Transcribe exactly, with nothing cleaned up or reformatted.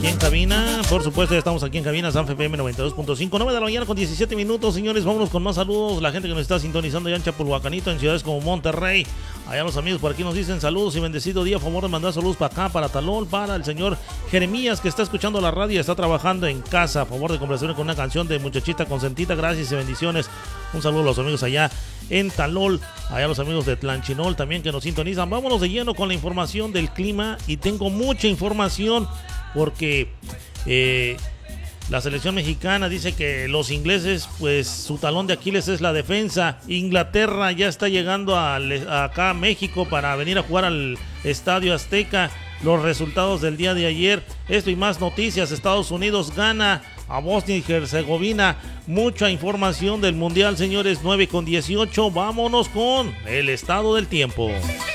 aquí en cabina. Por supuesto, ya estamos aquí en cabina, San F M noventa y dos punto cinco, nueve de la mañana con diecisiete minutos, señores. Vámonos con más saludos. La gente que nos está sintonizando ya en Chapulhuacanito, en ciudades como Monterrey. Allá los amigos por aquí nos dicen saludos y bendecido día. A favor de mandar saludos para acá, para Talol, para el señor Jeremías, que está escuchando la radio y está trabajando en casa. A favor de complacerme con una canción de Muchachita Consentita. Gracias y bendiciones. Un saludo a los amigos allá en Talol, allá los amigos de Tlanchinol también que nos sintonizan. Vámonos de lleno con la información del clima, y tengo mucha información porque eh, la selección mexicana dice que los ingleses, pues su talón de Aquiles es la defensa. Inglaterra ya está llegando a, a acá a México para venir a jugar al Estadio Azteca. Los resultados del día de ayer, esto y más noticias. Estados Unidos gana a Bosnia y Herzegovina. Mucha información del Mundial, señores. Nueve con dieciocho. Vámonos con el estado del tiempo.